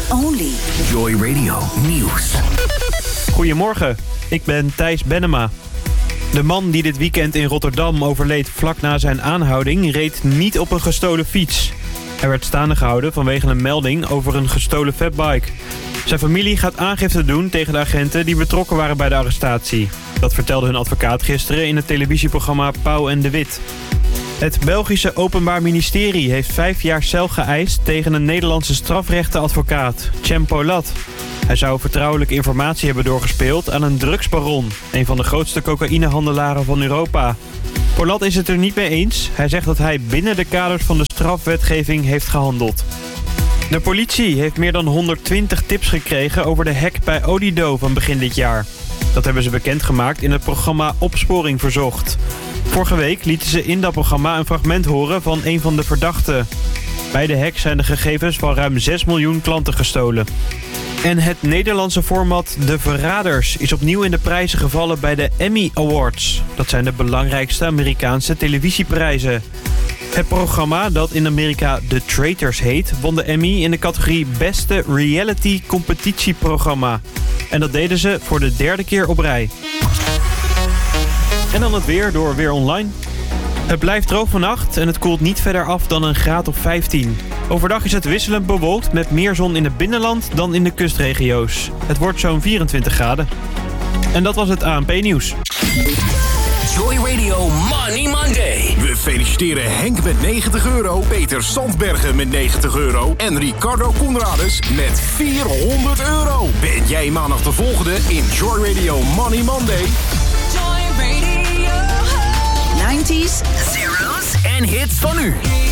only. Joy Radio Nieuws. Goedemorgen, ik ben Thijs Bennema. De man die dit weekend in Rotterdam overleed vlak na zijn aanhouding reed niet op een gestolen fiets. Hij werd staande gehouden vanwege een melding over een gestolen fatbike. Zijn familie gaat aangifte doen tegen de agenten die betrokken waren bij de arrestatie. Dat vertelde hun advocaat gisteren in het televisieprogramma Pauw en de Wit. Het Belgische Openbaar Ministerie heeft 5 jaar cel geëist tegen een Nederlandse strafrechtenadvocaat, Cem Polat. Hij zou vertrouwelijke informatie hebben doorgespeeld aan een drugsbaron, een van de grootste cocaïnehandelaren van Europa. Polat is het er niet mee eens. Hij zegt dat hij binnen de kaders van de strafwetgeving heeft gehandeld. De politie heeft meer dan 120 tips gekregen over de hack bij Odido van begin dit jaar. Dat hebben ze bekendgemaakt in het programma Opsporing Verzocht. Vorige week lieten ze in dat programma een fragment horen van een van de verdachten. Bij de hack zijn de gegevens van ruim 6 miljoen klanten gestolen. En het Nederlandse format De Verraders is opnieuw in de prijzen gevallen bij de Emmy Awards. Dat zijn de belangrijkste Amerikaanse televisieprijzen. Het programma, dat in Amerika The Traitors heet, won de Emmy in de categorie Beste Reality Competitieprogramma. En dat deden ze voor de 3e keer op rij. En dan het weer door Weer Online. Het blijft droog vannacht en het koelt niet verder af dan een graad of 15. Overdag is het wisselend bewolkt met meer zon in het binnenland dan in de kustregio's. Het wordt zo'n 24 graden. En dat was het ANP-nieuws. Joy Radio Money Monday. We feliciteren Henk met €90, Peter Sandbergen met €90 en Ricardo Conrades met €400. Ben jij maandag de volgende in Joy Radio Money Monday? Joy Radio. 90s, Zeros en hits van nu.